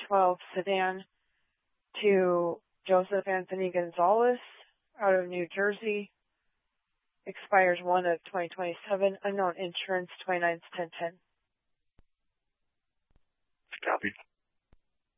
2012 sedan to Joseph Anthony Gonzalez out of New Jersey. Expires 1 of 2027. Unknown insurance 291010. Copy.